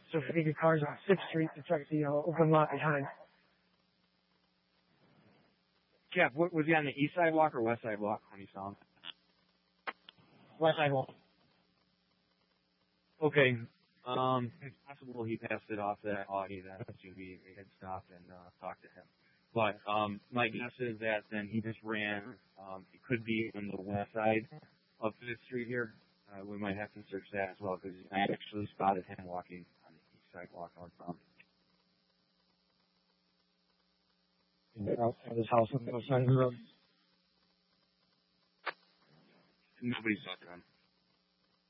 So if the cars on 6th Street to check the open lot behind. Jeff, was he on the east sidewalk or west sidewalk when you saw him? West sidewalk. Okay. It's possible he passed it off to that Audi that SUV. They had stopped and talked to him. But my guess is that then he just ran. It could be on the west side of 5th Street here. We might have to search that as well because I actually spotted him walking on the east sidewalk northbound. Outside his house on the side of the road. Nobody's talking to him.